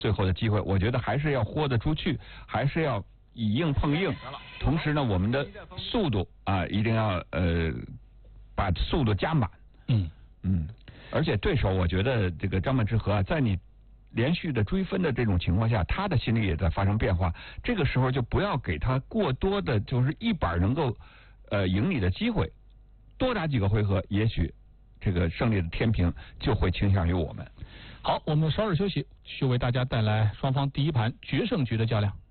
最后的机会，我觉得还是要豁得出去，还是要以硬碰硬。同时呢，我们的速度啊，一定要把速度加满。而且对手，我觉得这个张本智和啊，在你连续的追分的这种情况下，他的心理也在发生变化。这个时候就不要给他过多的，就是一板能够赢你的机会，多打几个回合，也许这个胜利的天平就会倾向于我们。 好，我们稍事休息，继续为大家带来双方第一盘决胜局的较量。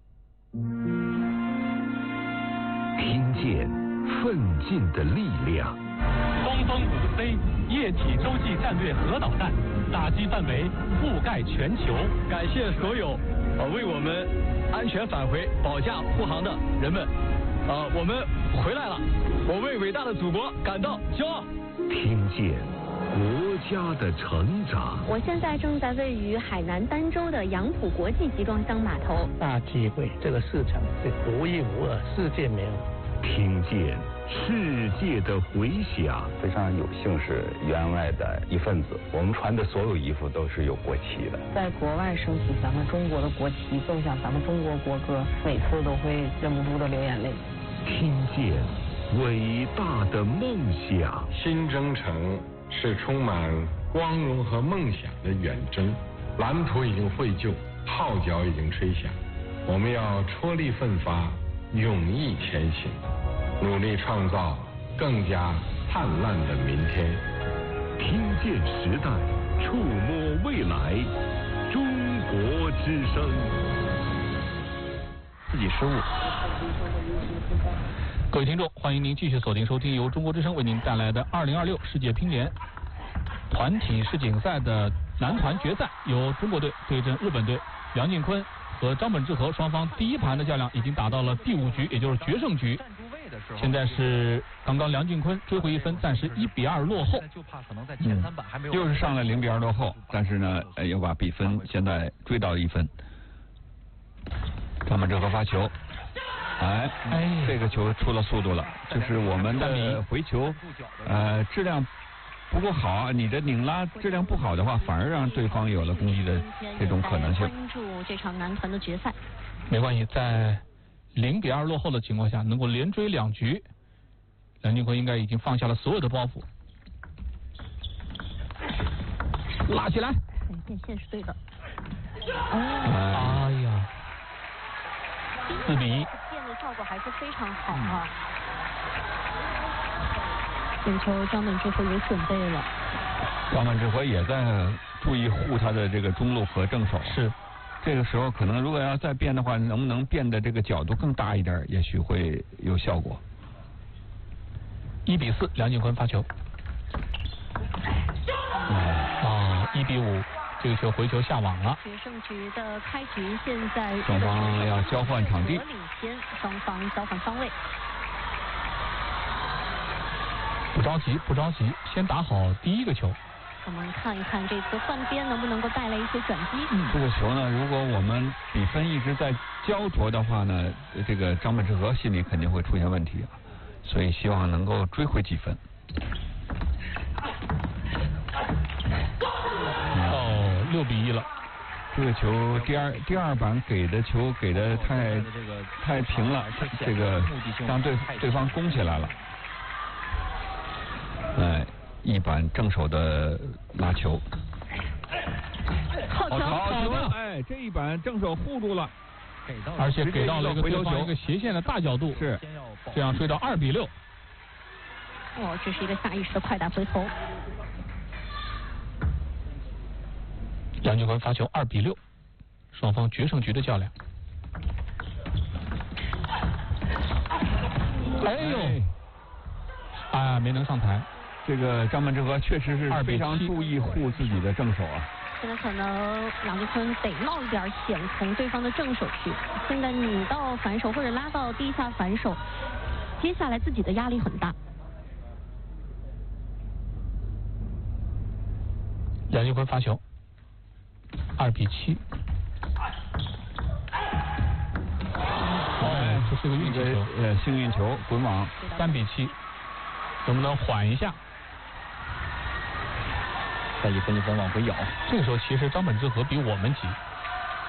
听见奋进的力量。 东风5C 液体洲际战略核导弹，打击范围覆盖全球。 感谢所有为我们安全返回、保驾护航的人们。我们回来了，我为伟大的祖国感到骄傲。 听见国家的成长。 我现在正在位于海南儋州的杨浦国际集装箱码头。 大机会，这个市场是独一无二，世界没有。 听见世界的回响。 非常有幸是员外的一份子，我们穿的所有衣服都是有国旗的。 在国外升起咱们中国的国旗，奏响咱们中国国歌，每次都会忍不住的流眼泪。 听见伟大的梦想。 新征程是充满光荣和梦想的远征，蓝图已经绘就，号角已经吹响，我们要踔厉奋发，勇毅前行，努力创造更加灿烂的明天。 听见时代，触摸未来，中国之声。 自己失误。各位听众，欢迎您继续锁定收听由中国之声为您带来的2026世界乒联团体世锦赛的男团决赛，由中国队对阵日本队。梁靖昆和张本智和双方第一盘的较量已经打到了第5局，也就是决胜局。现在是刚刚梁靖昆追回1分，暂时1-2落后。 就怕可能在前3板还没有。又是上了0-2落后，但是呢，又把比分现在追到1分。张本智和发球，这个球出了速度了，就是我们的回球质量不够好啊，你的拧拉质量不好的话，反而让对方有了攻击的这种可能性。 关注这场男团的决赛。 没关系，在0-2落后的情况下，能够连追2局，梁靖昆应该已经放下了所有的包袱。拉起来， 变线是对的。 哎呀，4-1。 变的效果还是非常好啊。这球张本智和有准备了。 张本智和也在注意护他的这个中路和正手。 是。 这个时候可能如果要再变的话，能不能变的这个角度更大一点，也许会有效果。 1-4，梁靖昆发球。1-5，这个球回球下网了。 决胜局的开局，现在双方要交换场地， 领先，双方交换方位。 不着急，不着急，先打好第一个球。 我们看一看这次换边能不能够带来一些转机。 这个球呢，如果我们比分一直在焦灼的话呢，这个张本智和心里肯定会出现问题啊，所以希望能够追回几分。 6-1了。 这个球第二板给的球给的太平了，这个让对方攻起来了。一板正手的拉球， 好球！ 这一板正手护住了， 而且给到了对方一个斜线的大角度， 是这样追到2-6。 这是一个下意识的快打回头。 梁靖昆发球2-6，双方决胜局的较量。没能上台。 这个张本智和确实是非常注意护自己的正手啊。 现在可能梁靖昆得冒一点险，从对方的正手去。现在拧到反手或者拉到第一下反手，接下来自己的压力很大。 梁靖昆发球2-7。这是个运气球， 幸运球滚网。 3-7，能不能缓一下？ 再1分就分往回咬。 这个时候其实张本智和比我们急。